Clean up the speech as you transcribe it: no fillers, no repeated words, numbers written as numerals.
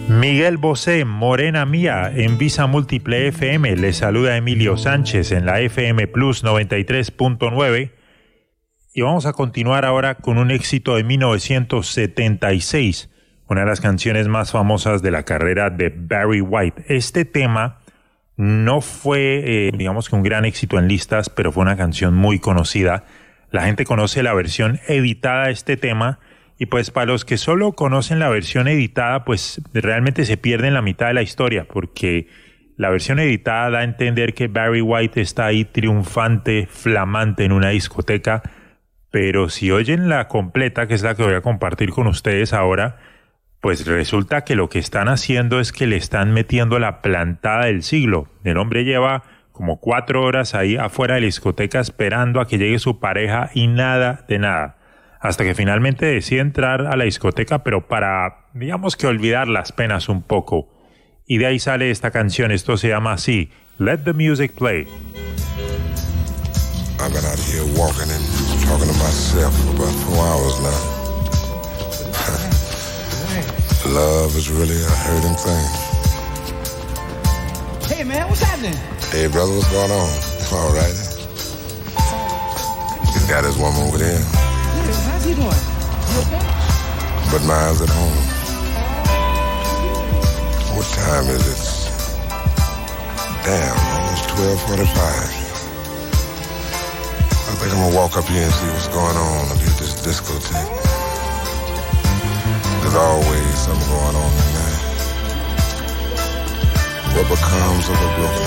Miguel Bosé, Morena Mía, en Visa Múltiple FM. Les saluda Emilio Sánchez en la FM Plus 93.9. Y vamos a continuar ahora con un éxito de 1976, una de las canciones más famosas de la carrera de Barry White. Este tema no fue, digamos que un gran éxito en listas, pero fue una canción muy conocida. La gente conoce la versión editada de este tema. Y pues para los que solo conocen la versión editada, pues realmente se pierden la mitad de la historia, porque la versión editada da a entender que Barry White está ahí triunfante, flamante en una discoteca, pero si oyen la completa, que es la que voy a compartir con ustedes ahora, pues resulta que lo que están haciendo es que le están metiendo la plantada del siglo. El hombre lleva como 4 horas ahí afuera de la discoteca esperando a que llegue su pareja y nada de nada. Hasta que finalmente decide entrar a la discoteca, pero para, digamos que olvidar las penas un poco. Y de ahí sale esta canción, esto se llama así, Let the Music Play. I've been out here walking and talking to myself for about 4 hours now. Love is really a hurting thing. Hey man, what's happening? Hey brother, what's going on? All right. He's got his woman over there. How's he doing? You okay? But mine's at home. What time is it? Damn, almost 12:45. I think I'm gonna walk up here and see what's going on up here at this discotheque. There's always something going on tonight. What becomes of a broken